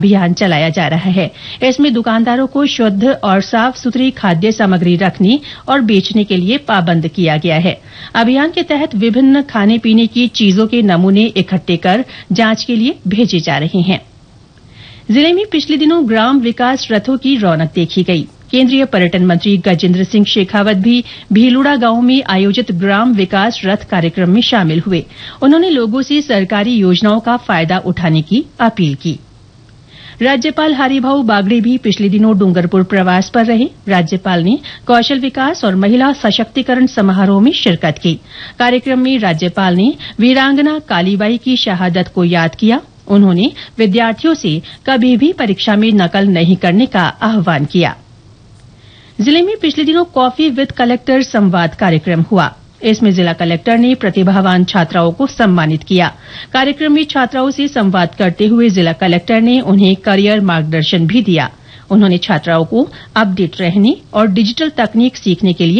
अभियान चलाया जा रहा है। इसमें दुकानदारों को शुद्ध और साफ सुथरी खाद्य सामग्री रखने और बेचने के लिए पाबंद किया गया है। अभियान के तहत विभिन्न खाने पीने की चीजों के नमूने इकट्ठे कर जांच के लिए भेजे जा रहे हैं। जिले में पिछले दिनों ग्राम विकास रथों की रौनक देखी गई। केंद्रीय पर्यटन मंत्री गजेंद्र सिंह शेखावत भी भीलुड़ा गांव में आयोजित ग्राम विकास रथ कार्यक्रम में शामिल हुए। उन्होंने लोगों से सरकारी योजनाओं का फायदा उठाने की अपील की। राज्यपाल हरिभाऊ बागड़े भी पिछले दिनों डूंगरपुर प्रवास पर रहे। राज्यपाल ने कौशल विकास और महिला सशक्तिकरण समारोह में शिरकत की। कार्यक्रम में राज्यपाल ने वीरांगना कालीबाई की शहादत को याद किया। उन्होंने विद्यार्थियों से कभी भी परीक्षा में नकल नहीं करने का आह्वान किया। जिले में पिछले दिनों कॉफी विद कलेक्टर संवाद कार्यक्रम हुआ। इसमें जिला कलेक्टर ने प्रतिभावान छात्राओं को सम्मानित किया। कार्यक्रम में छात्राओं से संवाद करते हुए जिला कलेक्टर ने उन्हें करियर मार्गदर्शन भी दिया। उन्होंने छात्राओं को अपडेट रहने और डिजिटल तकनीक सीखने के लिए